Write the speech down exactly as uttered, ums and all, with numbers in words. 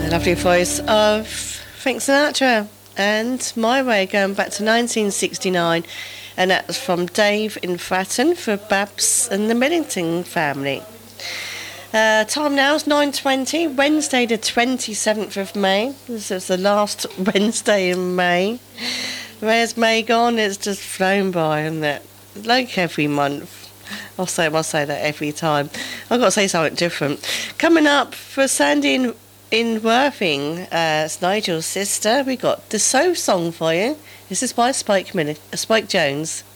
The lovely voice of Frank Sinatra and My Way, going back to nineteen sixty-nine, and that was from Dave in Fratton for Babs and the Millington family. Uh, time now is nine twenty, Wednesday the twenty-seventh of May. This is the last Wednesday in May. Where's May gone? It's just flown by, isn't it? Like every month. I'll say, I'll say that every time. I've got to say something different. Coming up for Sandy in, in Worthing, uh, it's Nigel's sister. We got the So song for you. This is by Spike, Mini- uh, Spike Jones.